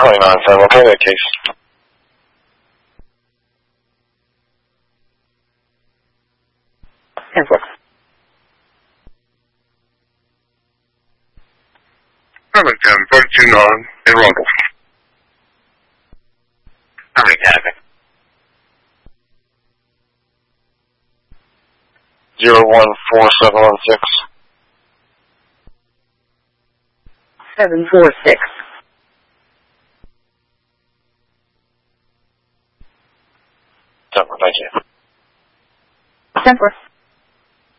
29-7, okay, that case. Temper. 710, 32-9, in Rundle. 710. 014716. 746. Temper, thank you. Temper.